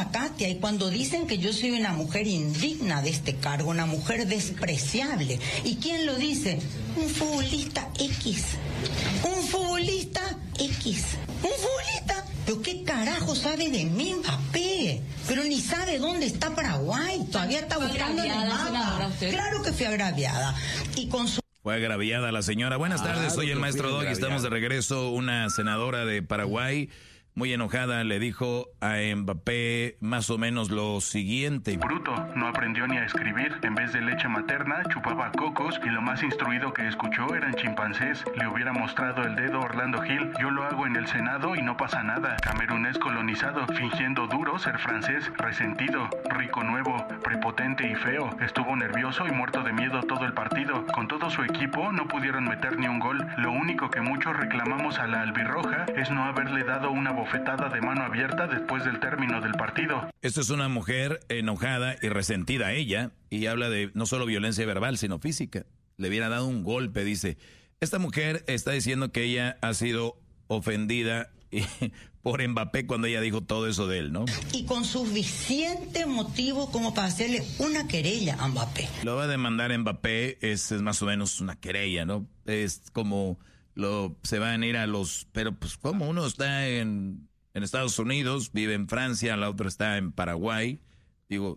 la Katia, y cuando dicen que yo soy una mujer indigna de este cargo, una mujer despreciable, ¿y quién lo dice? Un futbolista X. Un futbolista X. Un futbolista. ¿Pero qué carajo sabe de mí, Mbappé? Pero ni sabe dónde está Paraguay. Todavía está buscando en el mapa. Claro que fui agraviada. Y con su... Fue agraviada la señora. Buenas tardes, soy el maestro Doggy. Estamos de regreso. Una senadora de Paraguay, muy enojada, le dijo a Mbappé más o menos lo siguiente. Bruto, no aprendió ni a escribir. En vez de leche materna, chupaba cocos y lo más instruido que escuchó eran chimpancés. Le hubiera mostrado el dedo Orlando Gil. Yo lo hago en el Senado y no pasa nada. Camerunés colonizado, fingiendo duro ser francés, resentido, rico nuevo, prepotente y feo. Estuvo nervioso y muerto de miedo todo el partido. Con todo su equipo no pudieron meter ni un gol. Lo único que muchos reclamamos a la albirroja es no haberle dado una bofetada de mano abierta después del término del partido. Esto es una mujer enojada y resentida a ella, y habla de no solo violencia verbal, sino física. Le hubiera dado un golpe, dice. Esta mujer está diciendo que ella ha sido ofendida por Mbappé cuando ella dijo todo eso de él, ¿no? Y con suficiente motivo como para hacerle una querella a Mbappé. Lo va a demandar Mbappé, es más o menos una querella, ¿no? Es como... se van a ir a los... Pero pues como uno está en Estados Unidos, vive en Francia, la otra está en Paraguay. Digo,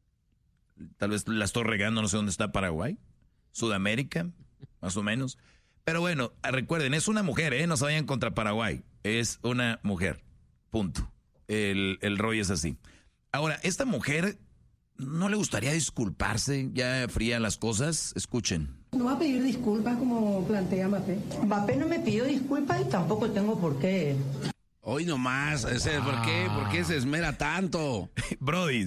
tal vez la estoy regando, no sé dónde está Paraguay. Sudamérica, más o menos. Pero bueno, recuerden, es una mujer, no se vayan contra Paraguay. Es una mujer, punto. El rollo es así. Ahora, esta mujer, ¿no le gustaría disculparse? Ya fría las cosas, escuchen. ¿No va a pedir disculpas como plantea Mbappé? Mbappé no me pidió disculpas y tampoco tengo por qué. Hoy nomás, ¿por qué? ¿Por qué se esmera tanto? Brody,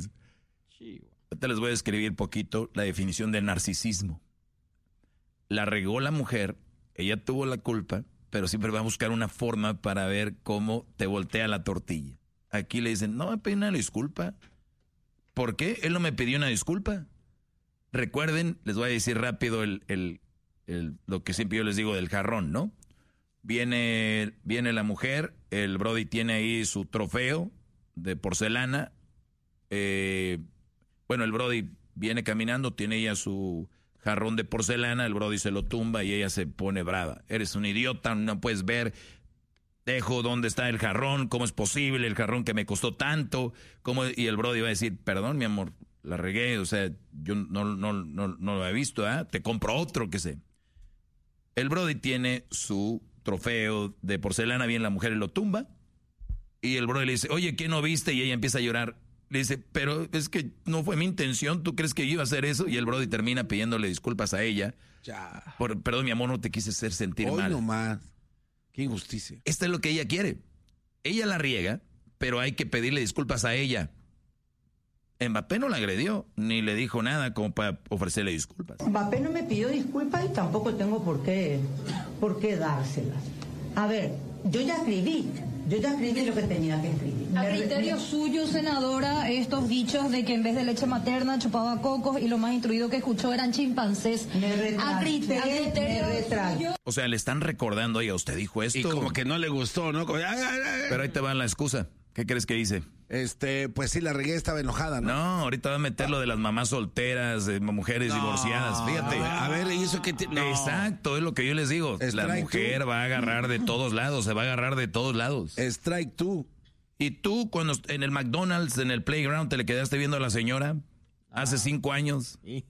te les voy a escribir poquito la definición de narcisismo. La regó la mujer, ella tuvo la culpa, pero siempre va a buscar una forma para ver cómo te voltea la tortilla. Aquí le dicen, no me pedí una disculpa. ¿Por qué? Él no me pidió una disculpa. Recuerden, les voy a decir rápido lo que siempre yo les digo del jarrón, ¿no? Viene la mujer, el Brody tiene ahí su trofeo de porcelana. Bueno, el Brody viene caminando, tiene ella su jarrón de porcelana, el Brody se lo tumba y ella se pone brava. Eres un idiota, no puedes ver. Dejo dónde está el jarrón, cómo es posible, el jarrón que me costó tanto. Y el Brody va a decir, perdón, mi amor, la regué, o sea, yo no lo he visto, ¿eh? Te compro otro, que sé. El Brody tiene su trofeo de porcelana, bien la mujer lo tumba, y el Brody le dice, oye, ¿qué no viste? Y ella empieza a llorar. Le dice, pero es que no fue mi intención, ¿tú crees que yo iba a hacer eso? Y el Brody termina pidiéndole disculpas a ella. Ya. Perdón, mi amor, no te quise hacer sentir mal. Hoy nomás. Qué injusticia. Esto es lo que ella quiere. Ella la riega, pero hay que pedirle disculpas a ella. Mbappé no la agredió, ni le dijo nada como para ofrecerle disculpas. Mbappé no me pidió disculpas y tampoco tengo por qué dárselas. A ver, yo ya escribí lo que tenía que escribir. A criterio suyo, senadora, estos dichos de que en vez de leche materna chupaba cocos y lo más instruido que escuchó eran chimpancés. Me retracté. O sea, le están recordando, oiga, usted dijo esto. Y como que no le gustó, ¿no? Pero ahí te va la excusa. ¿Qué crees que hice? Pues sí, la regué, estaba enojada, ¿no? No, ahorita va a meter lo de las mamás solteras, de mujeres divorciadas, fíjate. A ver, ¿y eso qué no. Exacto, es lo que yo les digo. La mujer va a agarrar de todos lados, se va a agarrar de todos lados. Strike tú. ¿Y tú cuando en el McDonald's, en el playground, te le quedaste viendo a la señora hace 5 años? Me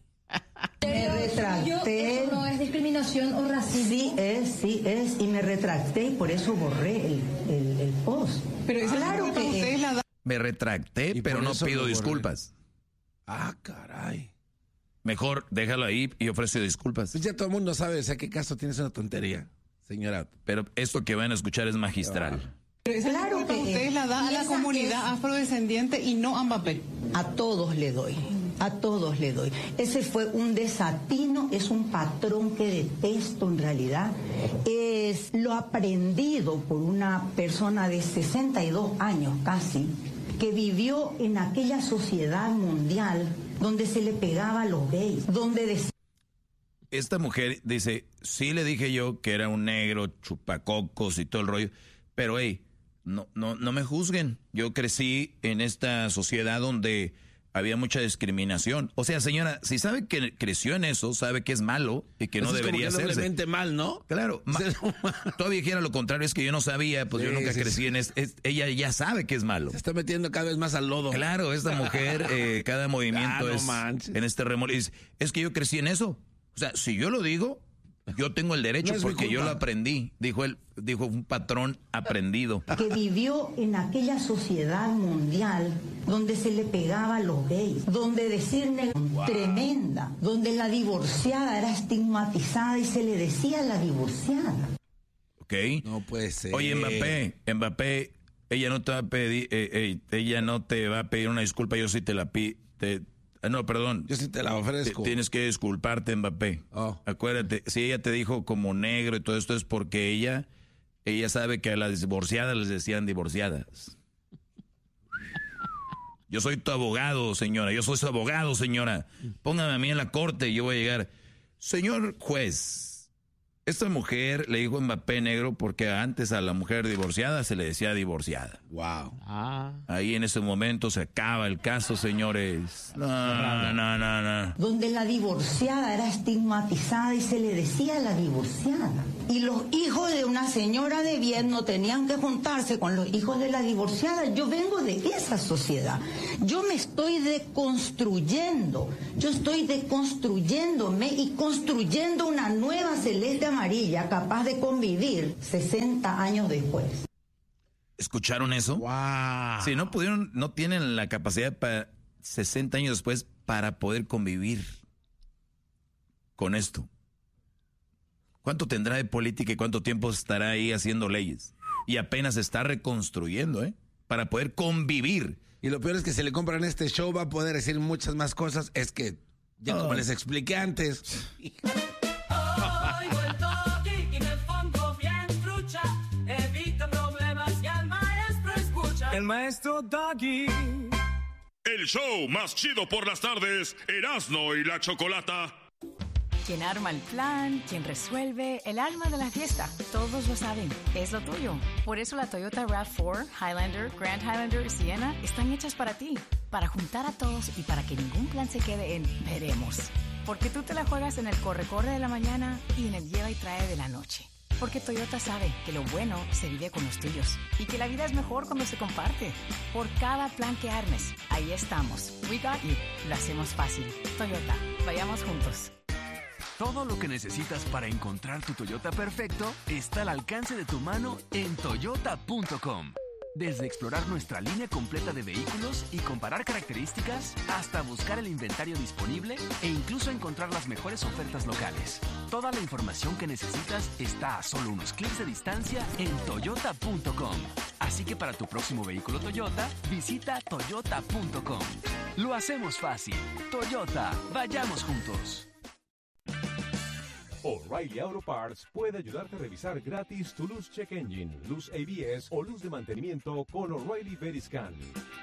retracté. ¿No es discriminación o racismo? Sí es, y me retracté y por eso borré el post. Pero claro que ustedes la dan. Me retracté, pero no pido disculpas. Ah, caray. Mejor déjalo ahí y ofrece disculpas. Pues ya todo el mundo sabe, o sea, qué caso tienes una tontería, señora. Pero esto que van a escuchar es magistral. Pero esa Claro que ustedes la dan a la comunidad afrodescendiente y no a Mbappé. A todos le doy. Ese fue un desatino, es un patrón que detesto en realidad. Es lo aprendido por una persona de 62 años casi, que vivió en aquella sociedad mundial donde se le pegaba a los gays, donde decía... Esta mujer dice, sí le dije yo que era un negro, chupacocos y todo el rollo, pero hey, no me juzguen. Yo crecí en esta sociedad donde había mucha discriminación. O sea, señora, si sabe que creció en eso, sabe que es malo y que no debería hacerse. Es doblemente mal, ¿no? Claro. Todavía dijera lo contrario, es que yo no sabía, pues yo nunca crecí en eso. Ella ya sabe que es malo. Se está metiendo cada vez más al lodo. Claro, esta mujer, cada movimiento es en este remolino. Es que yo crecí en eso. O sea, si yo lo digo, yo tengo el derecho porque yo lo aprendí, dijo un patrón aprendido. Que vivió en aquella sociedad mundial donde se le pegaba a los gays, donde decir tremenda, donde la divorciada era estigmatizada y se le decía la divorciada. Ok. No puede ser. Oye, Mbappé, ella no te va a pedir una disculpa, yo sí te la pido. No, perdón. Yo sí te la ofrezco. Tienes que disculparte, Mbappé. Oh. Acuérdate, si ella te dijo como negro y todo esto es porque ella sabe que a las divorciadas les decían divorciadas. Yo soy tu abogado, señora. Yo soy su abogado, señora. Póngame a mí en la corte y yo voy a llegar. Señor juez, esta mujer le dijo Mbappé negro porque antes a la mujer divorciada se le decía divorciada. Wow. Ahí en ese momento se acaba el caso, señores. No. Donde la divorciada era estigmatizada y se le decía la divorciada. Y los hijos de una señora de bien no tenían que juntarse con los hijos de la divorciada. Yo vengo de esa sociedad. Yo me estoy deconstruyendo. Yo estoy deconstruyéndome y construyendo una nueva celeste amarilla capaz de convivir 60 años después. ¿Escucharon eso? Wow. Sí, no tienen la capacidad para 60 años después para poder convivir con esto. ¿Cuánto tendrá de política y cuánto tiempo estará ahí haciendo leyes? Y apenas se está reconstruyendo, para poder convivir. Y lo peor es que si le compran este show va a poder decir muchas más cosas. Es que, ya como les expliqué antes. El maestro Doggy. El show más chido por las tardes, Erasmo y la Chocolata. Quien arma el plan, quien resuelve, el alma de la fiesta. Todos lo saben, es lo tuyo. Por eso la Toyota RAV4, Highlander, Grand Highlander y Sienna están hechas para ti. Para juntar a todos y para que ningún plan se quede en veremos. Porque tú te la juegas en el corre-corre de la mañana y en el lleva y trae de la noche. Porque Toyota sabe que lo bueno se vive con los tuyos y que la vida es mejor cuando se comparte. Por cada plan que armes, ahí estamos. We got you. Lo hacemos fácil. Toyota, vayamos juntos. Todo lo que necesitas para encontrar tu Toyota perfecto está al alcance de tu mano en toyota.com. Desde explorar nuestra línea completa de vehículos y comparar características, hasta buscar el inventario disponible e incluso encontrar las mejores ofertas locales. Toda la información que necesitas está a solo unos clics de distancia en toyota.com. Así que para tu próximo vehículo Toyota, visita toyota.com. Lo hacemos fácil. Toyota, vayamos juntos. O'Reilly Auto Parts puede ayudarte a revisar gratis tu luz check engine, luz ABS o luz de mantenimiento con O'Reilly Veriscan.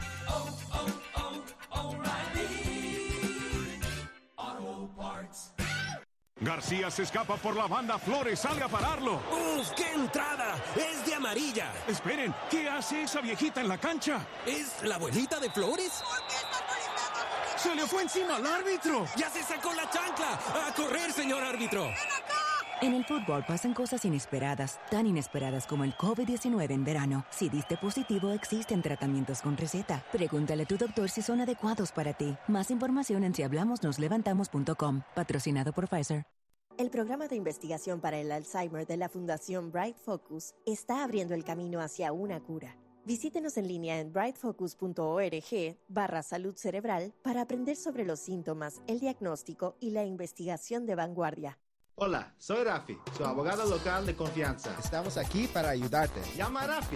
O'Reilly Auto Parts. García se escapa por la banda, Flores sale a pararlo. ¡Uf, qué entrada! ¡Es de amarilla! Esperen, ¿qué hace esa viejita en la cancha? ¿Es la abuelita de Flores? ¡Se le fue encima al árbitro! ¡Ya se sacó la chancla! ¡A correr, señor árbitro! En el fútbol pasan cosas inesperadas, tan inesperadas como el COVID-19 en verano. Si diste positivo, existen tratamientos con receta. Pregúntale a tu doctor si son adecuados para ti. Más información en sihablamosnoslevantamos.com. Patrocinado por Pfizer. El programa de investigación para el Alzheimer de la Fundación Bright Focus está abriendo el camino hacia una cura. Visítenos en línea en brightfocus.org/salud cerebral para aprender sobre los síntomas, el diagnóstico y la investigación de vanguardia. Hola, soy Rafi, su abogado local de confianza. Estamos aquí para ayudarte. Llama a Rafi.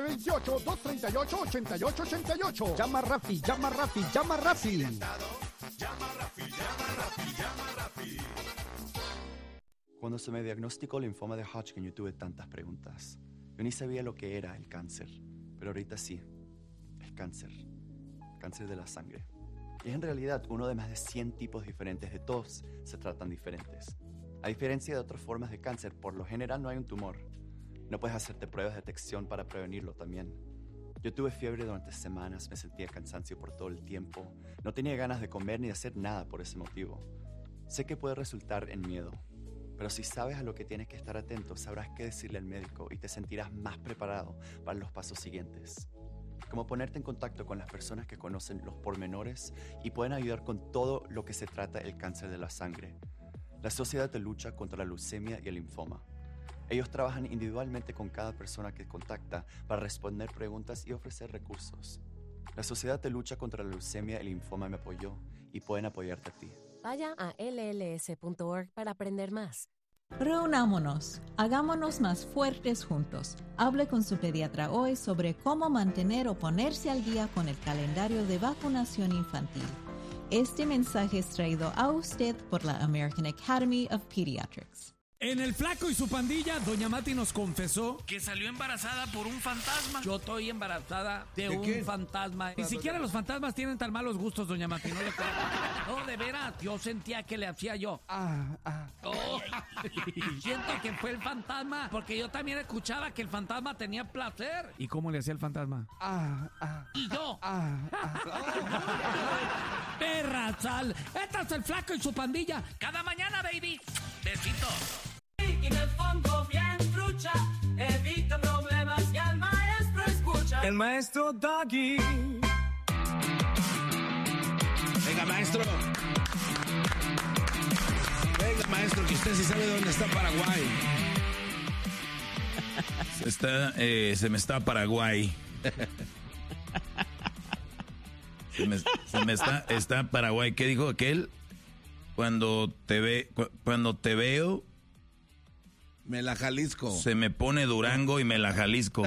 928-238-8888. Llama a Rafi, llama a Rafi, llama a Rafi. Llama a Rafi, llama a Rafi, llama a Rafi. Cuando se me diagnosticó linfoma de Hodgkin, yo tuve tantas preguntas. Yo ni sabía lo que era el cáncer, pero ahorita sí, es cáncer de la sangre. Y es en realidad uno de más de 100 tipos diferentes, de todos se tratan diferentes. A diferencia de otras formas de cáncer, por lo general no hay un tumor. No puedes hacerte pruebas de detección para prevenirlo también. Yo tuve fiebre durante semanas, me sentía cansancio por todo el tiempo, no tenía ganas de comer ni de hacer nada por ese motivo. Sé que puede resultar en miedo, pero si sabes a lo que tienes que estar atento, sabrás qué decirle al médico y te sentirás más preparado para los pasos siguientes. Como ponerte en contacto con las personas que conocen los pormenores y pueden ayudar con todo lo que se trata el cáncer de la sangre. La Sociedad de Lucha contra la Leucemia y el Linfoma. Ellos trabajan individualmente con cada persona que contacta para responder preguntas y ofrecer recursos. La Sociedad de Lucha contra la Leucemia y el Linfoma me apoyó y pueden apoyarte a ti. Vaya a lls.org para aprender más. Reunámonos, hagámonos más fuertes juntos. Hable con su pediatra hoy sobre cómo mantener o ponerse al día con el calendario de vacunación infantil. Este mensaje es traído a usted por la American Academy of Pediatrics. En El Flaco y su pandilla, Doña Mati nos confesó que salió embarazada por un fantasma. Yo estoy embarazada de un fantasma. Ni siquiera los fantasmas tienen tan malos gustos, Doña Mati. No le creo. No, de veras, yo sentía que le hacía yo. Oh, siento que fue el fantasma, porque yo también escuchaba que el fantasma tenía placer. ¿Y cómo le hacía el fantasma? Y yo. Perra sal. Este es El Flaco y su pandilla. Cada mañana, baby. Besito. Y me pongo bien trucha, evito problemas y al maestro escucha. El maestro Doggy. Venga, maestro. Venga, maestro, que usted sí sabe dónde está Paraguay. Se me está Paraguay. Está Paraguay. ¿Qué dijo aquel? Cuando te veo, me la Jalisco. Se me pone Durango y me la Jalisco.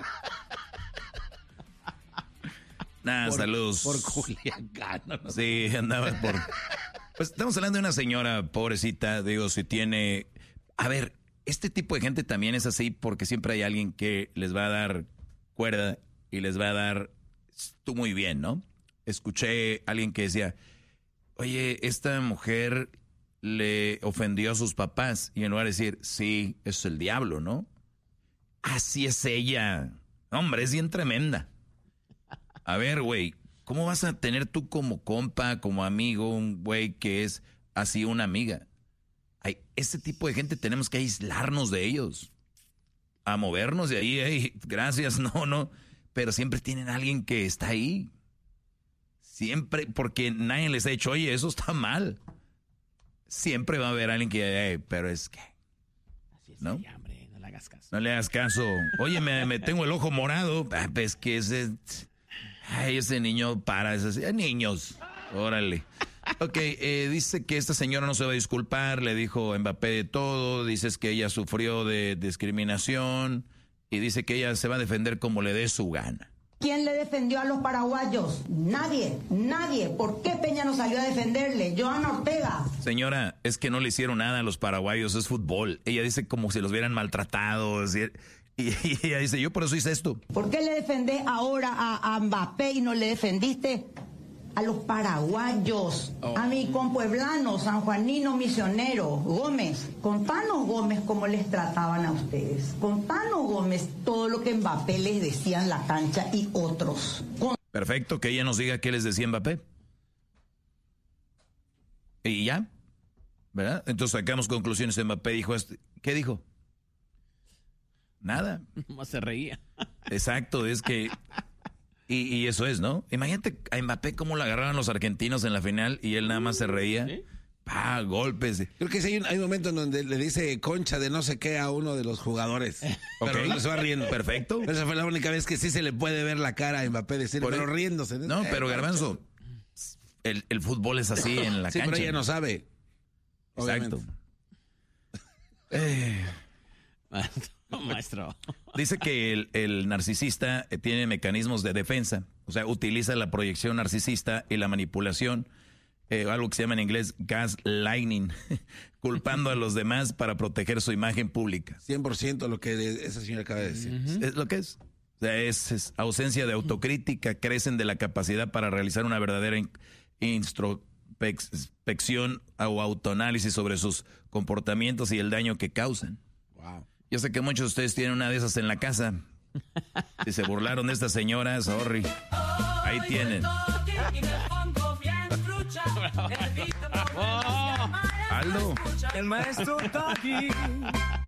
Saludos. Por Culiacán. ¿No? Sí, andaba por... Pues estamos hablando de una señora pobrecita, digo, si tiene... A ver, este tipo de gente también es así porque siempre hay alguien que les va a dar cuerda y les va a dar... Tú muy bien, ¿no? Escuché a alguien que decía... Oye, esta mujer le ofendió a sus papás. Y en lugar de decir, sí, eso es el diablo, ¿no? Así es ella. Hombre, es bien tremenda. A ver, güey, ¿cómo vas a tener tú como compa, como amigo, un güey que es así una amiga? Ese tipo de gente tenemos que aislarnos de ellos. A movernos de ahí, gracias, no. Pero siempre tienen a alguien que está ahí. Siempre, porque nadie les ha dicho, oye, eso está mal. Siempre va a haber alguien que, pero es que... Así es, ¿no? ella, hombre, no le hagas caso. No le hagas caso. Oye, me tengo el ojo morado. Pues que ese niño para, niños. Órale. Ok, dice que esta señora no se va a disculpar, le dijo a Mbappé de todo, dices que ella sufrió de discriminación y dice que ella se va a defender como le dé su gana. ¿Quién le defendió a los paraguayos? Nadie. ¿Por qué Peña no salió a defenderle? Joana Ortega. Señora, es que no le hicieron nada a los paraguayos, es fútbol. Ella dice como si los hubieran maltratado. Y ella dice, yo por eso hice esto. ¿Por qué le defendés ahora a Mbappé y no le defendiste a los paraguayos? A mi compueblano, sanjuanino, misionero, Gómez. Contanos, Gómez, cómo les trataban a ustedes. Contanos, Gómez, todo lo que Mbappé les decía en la cancha y otros. Perfecto, que ella nos diga qué les decía Mbappé. Y ya, ¿verdad? Entonces sacamos conclusiones. Mbappé dijo esto. ¿Qué dijo? Nada. Más se reía. Exacto, es que... Y eso es, ¿no? Imagínate a Mbappé cómo lo agarraron los argentinos en la final y él nada más se reía. ¿Sí? Golpes. Creo que sí hay un momento en donde le dice concha de no sé qué a uno de los jugadores. Pero se va riendo. Perfecto. Esa fue la única vez que sí se le puede ver la cara a Mbappé decir, pero riéndose. No, pero Garbanzo, el fútbol es así en la cancha. Pero ella no sabe. Exacto. Maestro. Dice que el narcisista tiene mecanismos de defensa, o sea, utiliza la proyección narcisista y la manipulación, algo que se llama en inglés gaslighting, culpando a los demás para proteger su imagen pública. 100% lo que esa señora acaba de decir. Es lo que es. O sea, es ausencia de autocrítica, carecen de la capacidad para realizar una verdadera introspección o autoanálisis sobre sus comportamientos y el daño que causan. Wow. Yo sé que muchos de ustedes tienen una de esas en la casa. Si se burlaron de esta señora, sorry. Ahí tienen. Aldo. El maestro Doggy.